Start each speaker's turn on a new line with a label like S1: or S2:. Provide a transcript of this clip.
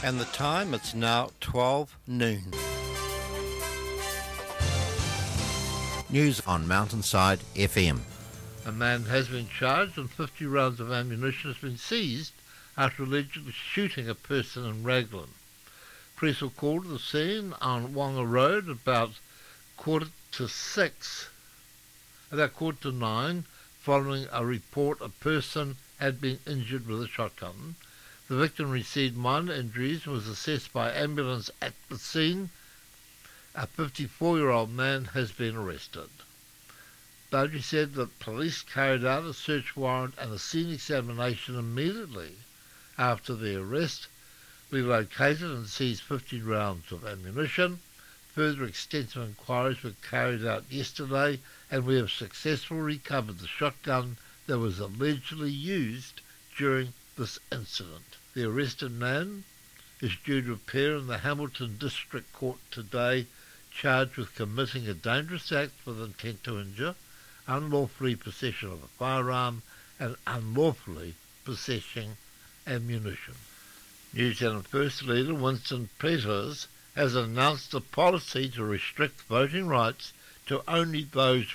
S1: And the time, it's now 12 noon. News on Mountainside FM.
S2: A man has been charged and 50 rounds of ammunition has been seized after allegedly shooting a person in Raglan. Police were called to the scene on Wonga Road about 9:15, following a report a person had been injured with a shotgun. The victim received minor injuries and was assessed by ambulance at the scene. A 54-year-old man has been arrested. Bowdry said that police carried out a search warrant and a scene examination immediately after the arrest. We located and seized 50 rounds of ammunition. Further extensive inquiries were carried out yesterday, and we have successfully recovered the shotgun that was allegedly used during this incident. The arrested man is due to appear in the Hamilton District Court today, charged with committing a dangerous act with intent to injure, unlawfully possession of a firearm, and unlawfully possessing ammunition. New Zealand First Leader Winston Peters has announced a policy to restrict voting rights to only those